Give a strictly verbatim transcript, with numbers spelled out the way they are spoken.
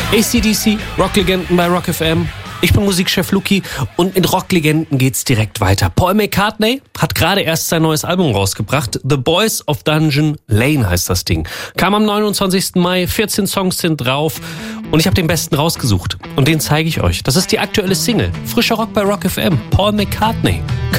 A C D C, Rocklegenden bei Rock F M. Ich bin Musikchef Luki und mit Rocklegenden geht's direkt weiter. Paul McCartney hat gerade erst sein neues Album rausgebracht. The Boys of Dungeon Lane heißt das Ding. Kam am neunundzwanzigsten Mai, vierzehn Songs sind drauf und ich habe den besten rausgesucht. Und den zeige ich euch. Das ist die aktuelle Single. Frischer Rock bei Rock F M. Paul McCartney.